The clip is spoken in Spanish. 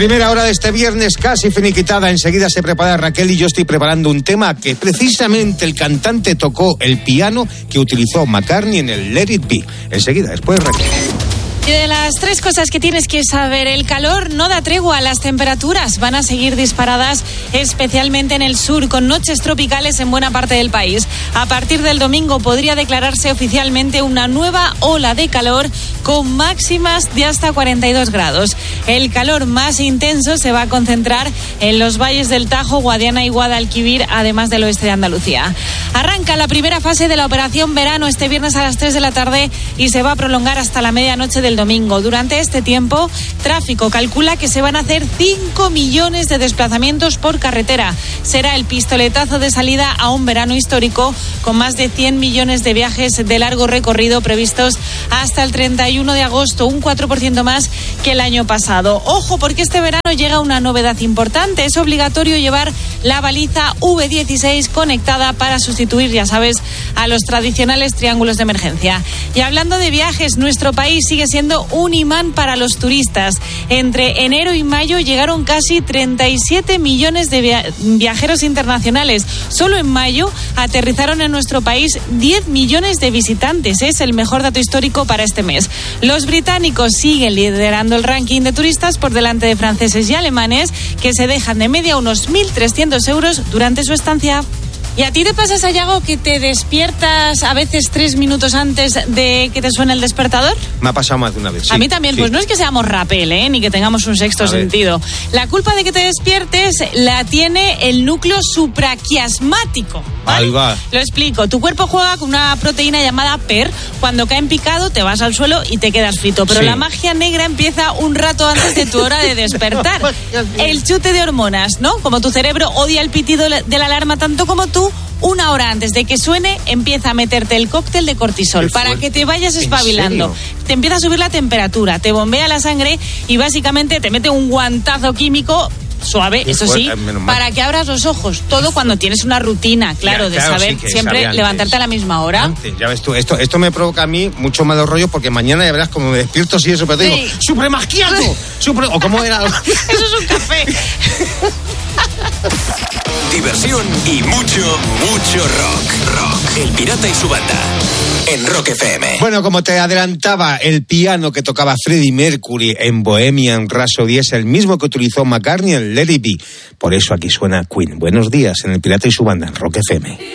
Primera hora de este viernes casi finiquitada. Enseguida se prepara Raquel y yo estoy preparando un tema que precisamente el cantante tocó el piano que utilizó McCartney en el Let It Be. Enseguida, después Raquel. Y de las tres cosas que tienes que saber, el calor no da tregua, las temperaturas van a seguir disparadas, especialmente en el sur, con noches tropicales en buena parte del país. A partir del domingo podría declararse oficialmente una nueva ola de calor con máximas de hasta 42 grados. El calor más intenso se va a concentrar en los valles del Tajo, Guadiana y Guadalquivir, además del oeste de Andalucía. Arranca la primera fase de la operación verano este viernes a las 3 de la tarde y se va a prolongar hasta la medianoche del domingo. Durante este tiempo, Tráfico calcula que se van a hacer 5 millones de desplazamientos por carretera. Será el pistoletazo de salida a un verano histórico con más de 100 millones de viajes de largo recorrido previstos hasta el 31 de agosto, un 4% más que el año pasado. Ojo, porque este verano llega una novedad importante. Es obligatorio llevar la baliza V16 conectada para sustituir, ya sabes, a los tradicionales triángulos de emergencia. Y hablando de viajes, nuestro país sigue siendo un imán para los turistas. Entre enero y mayo llegaron casi 37 millones de viajeros internacionales. Solo en mayo aterrizaron en nuestro país 10 millones de visitantes. Es el mejor dato histórico para este mes. Los británicos siguen liderando el ranking de turistas por delante de franceses y alemanes, que se dejan de media unos 1.300 euros durante su estancia. ¿Y a ti te pasa, Sayago, que te despiertas a veces 3 minutos antes de que te suene el despertador? Me ha pasado más de una vez, sí. A mí también, sí. Pues no es que seamos rapel, ni que tengamos un sexto sentido. La culpa de que te despiertes la tiene el núcleo supraquiasmático, ¿vale? Ahí va. Lo explico. Tu cuerpo juega con una proteína llamada PER. Cuando cae en picado te vas al suelo y te quedas frito. Pero la magia negra empieza un rato antes de tu hora de despertar. El chute de hormonas, ¿no? Como tu cerebro odia el pitido de la alarma tanto como tú, una hora antes de que suene, empieza a meterte el cóctel de cortisol para que te vayas espabilando. Te empieza a subir la temperatura, te bombea la sangre y básicamente te mete un guantazo químico suave, eso sí, para que abras los ojos. Todo cuando tienes una rutina, claro, de saber siempre levantarte a la mismo hora. Antes, ya ves tú, esto me provoca a mí mucho más de rollo porque mañana ya verás como me despierto así eso, pero te digo, ¡supremasquiato! ¿O cómo era? Eso es un café. Diversión y mucho rock. El Pirata y su banda en Rock FM. Bueno, como te adelantaba, el piano que tocaba Freddie Mercury en Bohemian Rhapsody es el mismo que utilizó McCartney en Let It Be. Por eso aquí suena Queen. Buenos días en el Pirata y su banda en Rock FM.